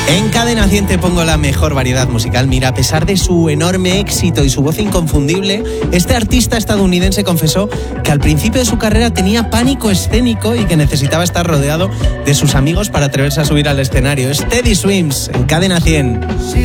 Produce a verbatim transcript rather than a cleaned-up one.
En Cadena cien te pongo la mejor variedad musical. Mira, a pesar de su enorme éxito y su voz inconfundible, este artista estadounidense confesó que al principio de su carrera tenía pánico escénico y que necesitaba estar rodeado de sus amigos para atreverse a subir al escenario. Es Teddy Swims en Cadena cien.